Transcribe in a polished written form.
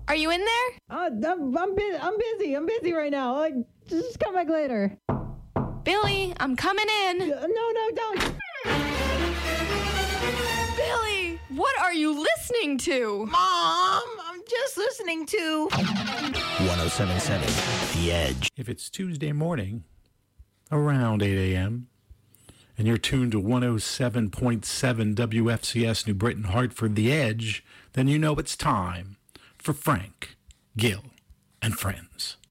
Are you in there? I'm busy right now. Just come back later. Billy, I'm coming in. No, don't. Billy, what are you listening to? Mom, I'm just listening to 107.7 The Edge. If it's Tuesday morning, around 8 a.m., and you're tuned to 107.7 WFCS New Britain, Hartford, The Edge, then you know it's time for Frank, Gil, and Friends.